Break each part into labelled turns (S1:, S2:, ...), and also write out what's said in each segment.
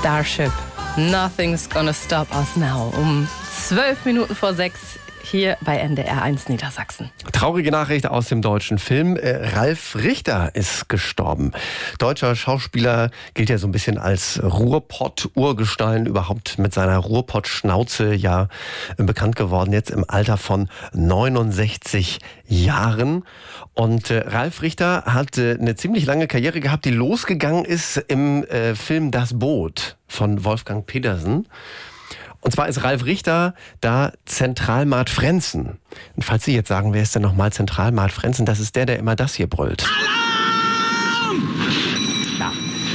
S1: Starship. Nothing's gonna stop us now. Um 12 Minuten vor 6 hier bei NDR 1 Niedersachsen.
S2: Traurige Nachricht aus dem deutschen Film. Ralf Richter ist gestorben. Deutscher Schauspieler, gilt ja so ein bisschen als Ruhrpott-Urgestein, überhaupt mit seiner Ruhrpott-Schnauze ja bekannt geworden, jetzt im Alter von 69 Jahren. Und Ralf Richter hat eine ziemlich lange Karriere gehabt, die losgegangen ist im Film Das Boot von Wolfgang Petersen. Und zwar ist Ralf Richter da Zentralmart Frenzen. Und falls Sie jetzt sagen, wer ist denn nochmal Zentralmart Frenzen? Das ist der immer das hier brüllt. Alarm! Ja.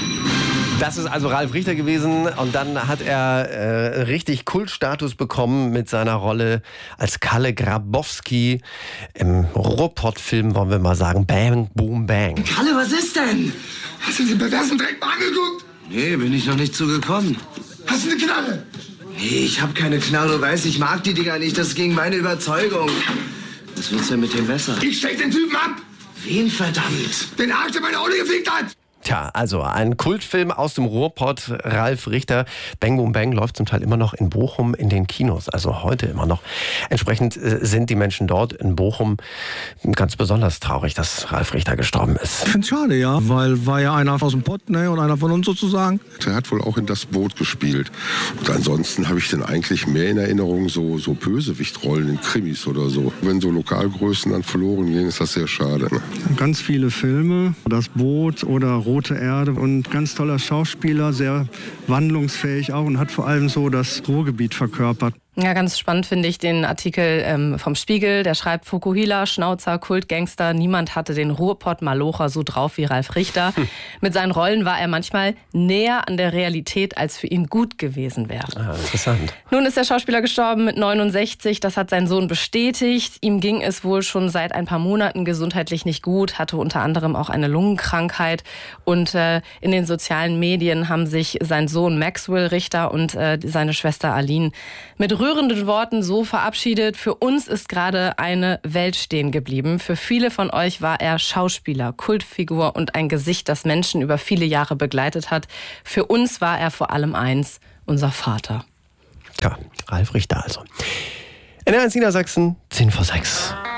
S2: Das ist also Ralf Richter gewesen. Und dann hat er richtig Kultstatus bekommen mit seiner Rolle als Kalle Grabowski im Ruhrpott-Film, wollen wir mal sagen, Bang, Boom, Bang.
S3: Kalle, was ist denn?
S4: Hast du den perversen Dreck mal angeguckt?
S3: Nee, bin ich noch nicht zugekommen.
S4: Hast du eine Knarre?
S3: Nee, ich hab keine Knarre, du weißt, ich mag die Dinger nicht, das ist gegen meine Überzeugung. Was willst du denn mit dem Messer?
S4: Ich steck den Typen ab!
S3: Wen verdammt?
S4: Den Arsch, der meine Olle gefickt hat!
S2: Tja, also ein Kultfilm aus dem Ruhrpott, Ralf Richter. Bang Boom Bang läuft zum Teil immer noch in Bochum in den Kinos, also heute immer noch. Entsprechend sind die Menschen dort in Bochum ganz besonders traurig, dass Ralf Richter gestorben ist.
S5: Ich find's schade, ja, weil war ja einer aus dem Pott, ne, und einer von uns sozusagen.
S6: Er hat wohl auch in Das Boot gespielt. Und ansonsten habe ich dann eigentlich mehr in Erinnerung so Bösewichtrollen in Krimis oder so. Wenn so Lokalgrößen dann verloren gehen, ist das sehr schade. Ne?
S5: Ganz viele Filme, Das Boot oder Rote Erde, und ganz toller Schauspieler, sehr wandlungsfähig auch und hat vor allem so das Ruhrgebiet verkörpert.
S1: Ja, ganz spannend finde ich den Artikel vom Spiegel. Der schreibt, Fukuhila, Schnauzer, Kultgangster. Niemand hatte den Ruhrpott-Malocher so drauf wie Ralf Richter. Mit seinen Rollen war er manchmal näher an der Realität, als für ihn gut gewesen wäre.
S2: Ah, interessant.
S1: Nun ist der Schauspieler gestorben mit 69. Das hat sein Sohn bestätigt. Ihm ging es wohl schon seit ein paar Monaten gesundheitlich nicht gut, hatte unter anderem auch eine Lungenkrankheit. Und in den sozialen Medien haben sich sein Sohn Maxwell Richter und seine Schwester Aline mit rührenden Worten so verabschiedet: Für uns ist gerade eine Welt stehen geblieben. Für viele von euch war er Schauspieler, Kultfigur und ein Gesicht, das Menschen über viele Jahre begleitet hat. Für uns war er vor allem eins, unser Vater.
S2: Ja, Ralf Richter also. NDR 1 Niedersachsen, 10 vor 6.